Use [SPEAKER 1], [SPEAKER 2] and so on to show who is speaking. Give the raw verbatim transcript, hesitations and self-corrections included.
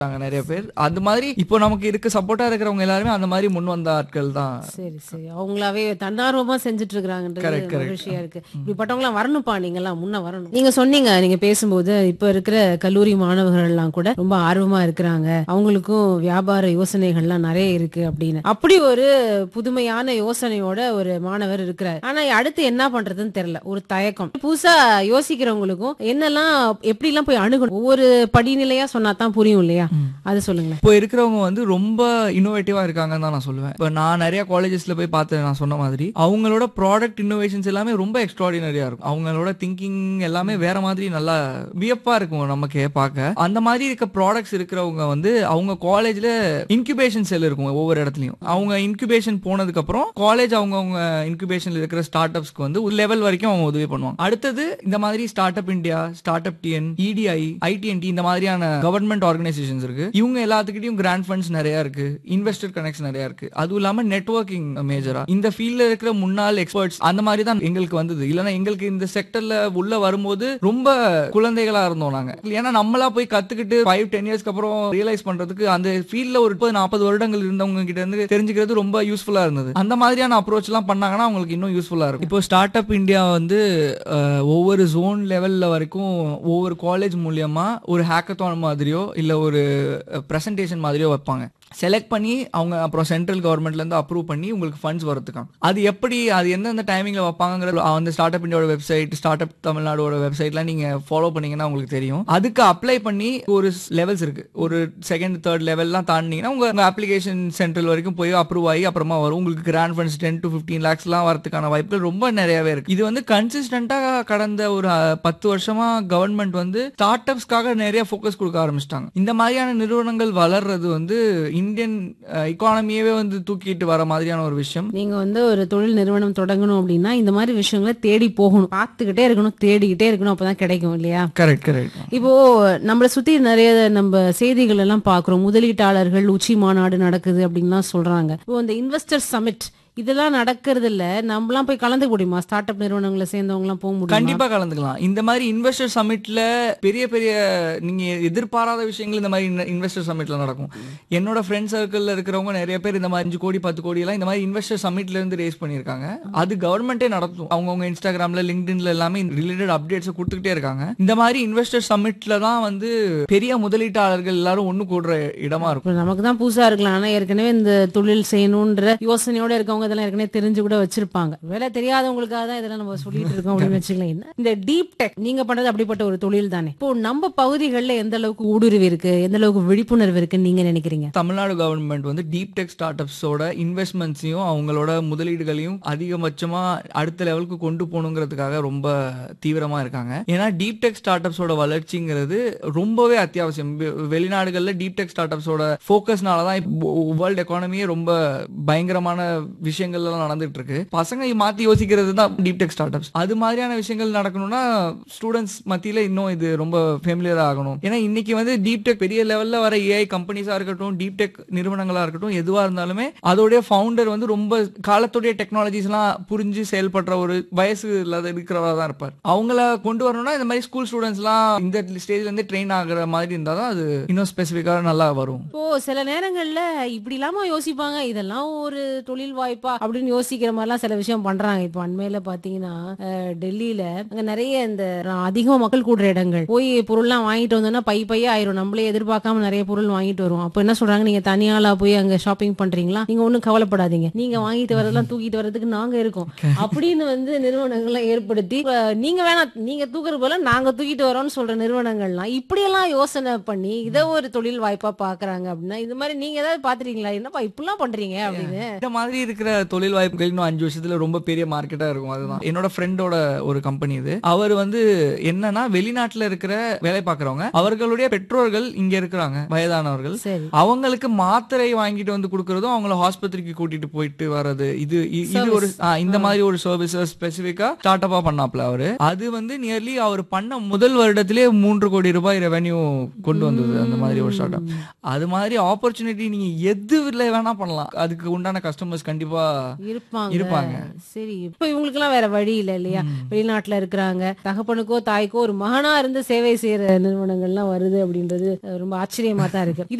[SPEAKER 1] நிறைய பேர் அந்த மாதிரி இப்போ நமக்கு இருக்க சப்போர்ட்டா இருக்கிறவங்க எல்லாருமே அந்த மாதிரி முன் வந்த ஆட்கள் தான்.
[SPEAKER 2] சரி சரி அவங்களாவே தன்னார்வமா செஞ்சுட்டு இருக்காங்கன்றது மகிழ்ச்சியா இருக்கு. இப்படிப்பட்டவங்களாம் வரணும்ப்பா, நீங்க எல்லாம் முன்ன வரணும். நீங்க சொன்னீங்க நீங்க பேசும்போது இப்ப இருக்கிற கல்லூரி மாணவர்கள் எல்லாம் கூட ரொம்ப ஆர்வமா இருக்கிறாங்க, அவங்களுக்கும் வியாபார யோசனைகள்லாம் நிறைய இருக்கு அப்படின்னு. அப்படி ஒரு புதுமையான யோசனையோட ஒரு மாணவர் இருக்கிறார். ஆனா அடுத்து என்ன பண்றதுன்னு தெரியல, ஒரு தயக்கம். புதுசா யோசிக்கிறவங்களுக்கும் என்னெல்லாம் எப்படி எல்லாம் போய் அணுகணும், ஒவ்வொரு படிநிலையா சொன்னா தான் புரியும் இல்லையா? அது சொல்லுங்க.
[SPEAKER 1] இப்போ இருக்கிறவங்க வந்து ரொம்ப இன்னோவேட்டிவா இருக்காங்கன்னு தான் நான் சொல்லுவேன். இப்போ நான் நிறைய காலேஜஸ்ல போய் பார்த்தேன், நான் சொன்ன மாதிரி அவங்களோட ப்ராடக்ட் இன்னோவேஷன்ஸ் எல்லாமே ரொம்ப எக்ஸ்ட்ராடினரியா இருக்கும். அவங்களோட திங்கிங் எல்லாமே வேற மாதிரி நல்லா வியப்பா இருக்கும் நமக்கே பார்க்க. அந்த மாதிரி இருக்க ப்ராடக்ட்ஸ் இருக்கிறவங்க வந்து அவங்க காலேஜ்ல இன்குபேஷன் செல் இருக்கும் ஒவ்வொரு இடத்துலயும். அவங்க இன்குபேஷன் போனதுக்கு அப்புறம் காலேஜ் அவங்க அவங்க இன்குபேஷன்ல இருக்கிற ஸ்டார்ட் அப்ஸ்க்கு வந்து ஒரு லெவல் வரைக்கும் அவங்க உதவி பண்ணுவாங்க. அடுத்தது இந்த மாதிரி start up India, start up TN, EDI, ITNT இந்த மாதிரியான கவர்மெண்ட் ஆர்கனைசேஷன்ஸ் இருக்கு. இவங்க எல்லாத்துக்கிட்டையும் கிராண்ட் ஃபண்ட்ஸ் நிறைய இருக்கு, இன்வெஸ்டர் கனெக்ட்ஸ் நிறைய இருக்கு. அதுவும் இல்லாம நெட்வொர்க்கிங் மேஜரா இந்த ஃபீல்ட்ல இருக்கிற முன்னாள் எக்ஸ்பர்ட்ஸ் அந்த மாதிரி தான் எங்களுக்கு வந்தது. இல்லனா எங்களுக்கு இந்த செக்டர்ல உள்ள வரும்போது ரொம்ப குழந்தைகளா இருந்தோம் நாங்க. ஏன்னா நம்மளா போய் கத்துக்கிட்டு ஃபைவ் டென் இயர்ஸ்க்கு அப்புறம் ரியலைஸ் பண்றதுக்கு அந்த ஃபீல்ட்ல ஒரு முப்பது நாற்பது வருடங்கள் இருந்தவங்க கிட்ட இருந்து தெரிஞ்சுக்கிறது ரொம்ப யூஸ்ஃபுல்லா இருந்தது. அந்த மாதிரியான அப்ரோச் எல்லாம் பண்ணாங்கன்னா அவங்களுக்கு இன்னும் யூஸ்ஃபுல்லா இருக்கும். இப்போ ஸ்டார்ட் அப் இந்தியா வந்து ஒவ்வொரு ஜோன் லெவல்ல வரைக்கும் ஒவ்வொரு காலேஜ் மூலியமா ஒரு ஹேக்கத்தான் மாதிரியோ இல்ல ஒரு பிரசன்டேஷன் மாதிரியோ வைப்பாங்க. செலக்ட் பண்ணி அவங்க அப்புறம் சென்ட்ரல் கவர்மெண்ட்ல இருந்து அப்ரூவ் பண்ணி உங்களுக்கு ஃபண்ட்ஸ் வரதுக்காக. அது எப்படி, அது எந்தெந்த டைமிங்ல வைப்பாங்கிறது அந்த ஸ்டார்ட் அப் இந்தியாவோட வெப்சைட், ஸ்டார்ட் அப் தமிழ்நாடோட வெப்சைட்லாம் நீங்க ஃபாலோ பண்ணீங்கன்னா உங்களுக்கு தெரியும். அதுக்கு அப்ளை பண்ணி ஒரு லெவல்ஸ் இருக்கு, ஒரு செகண்ட் தேர்ட் லெவல்லாம் தாண்டினீங்கன்னா உங்க அப்ளிகேஷன் சென்ட்ரல் வரைக்கும் போய் அப்ரூவ் ஆகி அப்புறமா வரும். உங்களுக்கு grand funds ten to fifteen lakhs எல்லாம் வரதுக்கான வாய்ப்புகள் ரொம்ப நிறையவே இருக்கு. இது வந்து கன்சிஸ்டன்டா கடந்த ஒரு பத்து வருஷமா கவர்மெண்ட் வந்து ஸ்டார்ட் அப்ஸ்க்காக நிறைய ஃபோக்கஸ் கொடுக்க ஆரம்பிச்சிட்டாங்க. இந்த மாதிரியான நிறுவனங்கள் வளர்றது வந்து இந்தியன் எக்கானமியவே வந்து தூக்கிட்டு வர மாதிரியான ஒரு விஷயம்.
[SPEAKER 2] நீங்க வந்து ஒரு தொழில் நிறுவனம் தொடங்கணும் அப்படின்னா இந்த மாதிரி விஷயங்களை தேடி போகணும், பார்த்துக்கிட்டே இருக்கணும், தேடிக்கிட்டே இருக்கணும், அப்பதான் கிடைக்கும் இல்லையா?
[SPEAKER 1] Correct correct.
[SPEAKER 2] இப்போ நம்மளை சுத்தி நிறைய நம்ம செய்திகள் எல்லாம் பாக்குறோம், முதலீட்டாளர்கள் உச்சி மாநாடு நடக்குது அப்படின்லாம் சொல்றாங்க. இப்போ இந்த இன்வெஸ்டர் சமிட் இதெல்லாம் நடக்கிறது இல்ல, நம்மளாம் போய் கலந்துக்க முடியுமா? ஸ்டார்ட் அப் நிறுவனங்களை சேர்ந்தவங்க எல்லாம் போக முடியும்?
[SPEAKER 1] கண்டிப்பா கலந்துக்கலாம். இந்த மாதிரி இன்வெஸ்டர் சமிட்ல பெரிய பெரிய நீங்க எதிர்பாராத விஷயங்கள் இந்த மாதிரி இன்வெஸ்டர் சமிட்ல நடக்கும். என்னோட ஃப்ரெண்ட் சர்க்கிள்ல இருக்கிறவங்க நிறைய பேர் இந்த மாதிரி அஞ்சு கோடி பத்து கோடி எல்லாம் இந்த மாதிரி இன்வெஸ்டர் சமிட்ல இருந்து ரேஸ் பண்ணிருக்காங்க. அது கவர்மெண்டே நடத்தும். அவங்கவுங்க இன்ஸ்டாகிராம்ல லிங்க்டின்ல எல்லாமே ரிலேட்டட் அப்டேட்ஸ் கொடுத்துக்கிட்டே இருக்காங்க. இந்த மாதிரி இன்வெஸ்டர் சமிட்ல தான் வந்து பெரிய முதலீட்டாளர்கள் எல்லாரும் ஒண்ணு கூடுற இடமா இருக்கும்.
[SPEAKER 2] நமக்கு தான் புதுசா இருக்கலாம், ஆனா ஏற்கனவே இந்த தொழில் செய்யணும்ன்ற யோசனையோட இருக்கவங்க இதெல்லாம் ஏற்கனவே தெரிஞ்சு கூட வச்சிருப்பாங்க. வேலை தெரியாதவங்களுக்காக தான் இதெல்லாம் நம்ம சொல்லிட்டு இருக்கோம் அப்படின்னு வச்சுக்கலாம். இந்த டீப் டெக் நீங்க பண்றது அப்படிப்பட்ட ஒரு தொழில் தானே. இப்போ நம்ம பகுதிகளில் எந்த அளவுக்கு ஊடுருவி இருக்கு, எந்த அளவுக்கு விழிப்புணர்வு இருக்குன்னு நீங்க நினைக்கிறீங்க?
[SPEAKER 1] தமிழ்நாடு கவர்மெண்ட் வந்து டீப் டெக் ஸ்டார்ட் அப்ஸோட இன்வெஸ்ட்மெண்ட்ஸையும் அவங்களோட முதலீடுகளையும் அதிகபட்சமா அடுத்த லெவலுக்கு கொண்டு போகணுங்கிறதுக்காக ரொம்ப தீவிரமா இருக்காங்க. ஏன்னா டீப் டெக் ஸ்டார்ட் அப்ஸோட வளர்ச்சிங்கிறது ரொம்பவே அத்தியாவசியம். வெளிநாடுகள்ல டீப் டெக் ஸ்டார்ட் அப்ஸோட ஃபோக்கஸ்னாலதான் வேர்ல்டு எக்கானமியே ரொம்ப பயங்கரமான விஷயங்கள் எல்லாம் நடந்துட்டு இருக்கு. பசங்க மாத்தி யோசிக்கிறது தான் டீப் டெக் ஸ்டார்ட் அப்ஸ். அது மாதிரியான விஷயங்கள் நடக்கணும்னா ஸ்டூடெண்ட்ஸ் மத்தியில இன்னும் இது ரொம்ப ஃபெமிலியர் ஆகணும். ஏன்னா இன்னைக்கு வந்து டீப் டெக் பெரிய லெவல்ல வர ஏஐ கம்பெனிஸா இருக்கட்டும், டீப் டெக் நிறுவனங்களா இருக்கட்டும், எதுவா இருந்தாலுமே அதோடைய ஃபவுண்டர் வந்து ரொம்ப காலத்துடைய டெக்னாலஜிஸ் எல்லாம் புரிஞ்சு செயல்படுற ஒரு வயசு இருக்கிறவா தான் இருப்பார். அவங்கள கொண்டு வரணும்னா இந்த மாதிரி ஸ்கூல் ஸ்டூடெண்ட்ஸ் எல்லாம் இந்த ஸ்டேஜ்ல இருந்து ட்ரெயின் ஆகுற மாதிரி இருந்தா தான் அது இன்னும் ஸ்பெசிஃபிக்கா நல்லா வரும்.
[SPEAKER 2] இப்போ சில நேரங்கள்ல இப்படி இல்லாம யோசிப்பாங்க, இதெல்லாம் ஒரு தொழில் வாய்ப்பா அப்படின்னு யோசிக்கிற மாதிரிலாம் சில விஷயம் பண்றாங்க. இப்போ அண்மையில பாத்தீங்கன்னா டெல்லியில அங்க நிறைய இந்த அதிகமா மக்கள் கூடுற இடங்கள் போய் பொருள்லாம் வாங்கிட்டு வந்தோம்னா பை பையா ஆயிரும். நம்மளே எதிர்பார்க்காம நிறைய பொருள் வாங்கிட்டு வருவோம். அப்ப என்ன சொல்றாங்க, நீங்க தனியாளா போய் அங்க ஷாப்பிங் பண்றீங்களா, நீங்க ஒண்ணும் கவலைப்படாதீங்க, நீங்க வாங்கிட்டு வரதெல்லாம் தூக்கிட்டு வர்றதுக்கு நாங்க இருக்கோம் அப்படின்னு வந்து நிறுவனங்கள்லாம் ஏற்படுத்தி, நீங்க வேணா நீங்க தூக்குறது போல நாங்க தூக்கிட்டு வரோம்னு சொல்ற நிறுவனங்கள்லாம் இப்படி எல்லாம் யோசனை பண்ணி இதை ஒரு தொழில் வாய்ப்பா பாக்குறாங்க. அப்படின்னா இது மாதிரி நீங்க ஏதாவது பாத்துறீங்களா, என்னப்பா இப்படிலாம் பண்றீங்க அப்படின்னு?
[SPEAKER 1] இந்த மாதிரி இருக்கிற தொழில் வாய்ப்புகள் இன்னும் அஞ்சு வருஷத்துல ரொம்ப பெரிய மார்க்கெட்டா இருக்கும். அதுதான் என்னோட ஃப்ரெண்டோட ஒரு கம்பெனி. இது அவர் வந்து என்னன்னா வெளிநாட்டுல இருக்கிற வேலை பார்க்கறவங்க அவர்களுடைய பெற்றோர்கள் இங்க இருக்கிறாங்க, வயதானவர்கள், அவங்களுக்கு மாத்திரை வாங்கிட்டு வந்து கொடுக்கறதும் அவங்கள ஹாஸ்பத்திரிக்கு கூட்டிட்டு போயிட்டு வர்றது, இது இது ஒரு இந்த மாதிரி ஒரு சர்வீஸ் ஸ்பெசிபிக்கா ஸ்டார்ட் அப்பா பண்ணாப்ல அவரு. அது வந்து நியர்லி அவர் பண்ண முதல் வருடத்திலே மூன்று கோடி ரூபாய் ரெவென்யூ கொண்டு வந்தது. அந்த மாதிரி ஒரு ஸ்டார்ட் அப். அது மாதிரி ஆப்பர்ச்சுனிட்டி நீங்க எது வேணா பண்ணலாம். அதுக்கு உண்டான கஸ்டமர்ஸ் கண்டிப்பா கண்டிப்பா
[SPEAKER 2] இருப்பாங்க.
[SPEAKER 1] இருப்பாங்க.
[SPEAKER 2] சரி, இப்ப இவங்களுக்கெல்லாம் வேற வழி இல்ல இல்லையா?
[SPEAKER 1] ம்.
[SPEAKER 2] வெளிநாட்டுல இருக்கிறாங்க. தகப்பனுக்கோ தாய்க்கோ ஒரு மகனா இருந்து சேவை செய்யற நிறுவனங்கள்லாம் வருது அப்படின்றது அஹ், ரொம்ப ஆச்சரியமா தான் இருக்கு.